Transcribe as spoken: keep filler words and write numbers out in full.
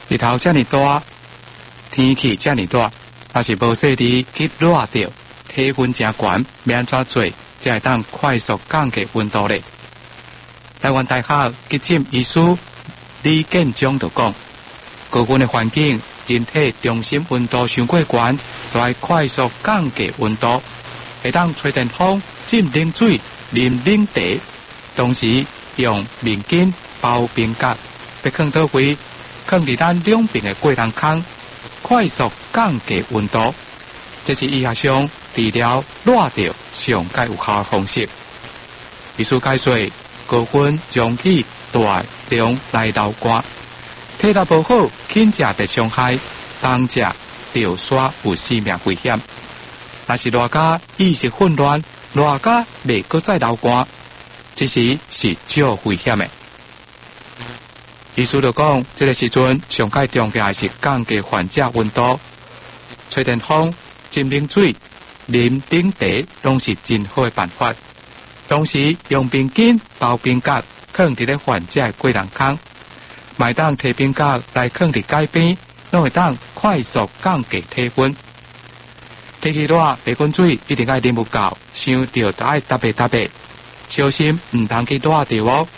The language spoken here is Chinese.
日头这么大，天气这么大，若是无细滴去热着，体温真悬，要安怎做才会当快速降低温度咧？台湾大学急诊医师李建章就讲，高温的环境，人体中心温度伤过悬，就会快速降低温度，会当吹电风、浸冷水、啉冷茶，同时用面巾包冰角，别放倒位，放伫咱两边的过人空，快速降低温度。这是医学上治疗热着上较有效的方式。医师解说，高温容易大量来流汗，体力不好，轻食被伤害，重食着煞有生命危险。若是热加意识混乱，热加未搁再流汗，这时是较危险的。医师就讲，这个时阵上较重要的是降低患者温度，吹电风、浸冷水、啉冷茶，拢是真好的办法。同时用冰巾包冰角，放伫咧患者的过人空，卖当摕冰角来放伫街边，拢会当快速降低体温。天气热，白滚水一定要啉不够，想着就爱搭白搭白，小心唔通去热着哦。